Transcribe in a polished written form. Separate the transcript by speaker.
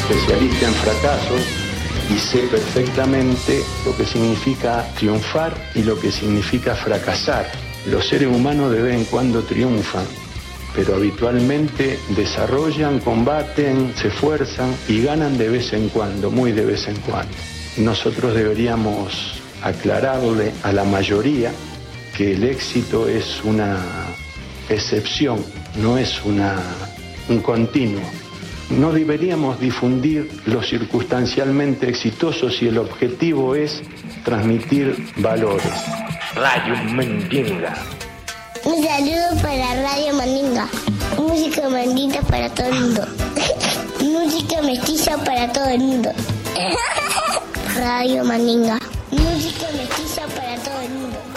Speaker 1: especialista en fracasos y sé perfectamente lo que significa triunfar y lo que significa fracasar. Los seres humanos de vez en cuando triunfan, pero habitualmente desarrollan, combaten, se esfuerzan y ganan de vez en cuando, muy de vez en cuando. Nosotros deberíamos aclararle a la mayoría que el éxito es una excepción, no es un continuo. No deberíamos difundir lo circunstancialmente exitoso si el objetivo es transmitir valores. Radio Mandinga.
Speaker 2: Un saludo para Radio Mandinga. Música mandinga para todo el mundo. Música mestiza para todo el mundo. Radio Mandinga. Música mestiza para todo el mundo.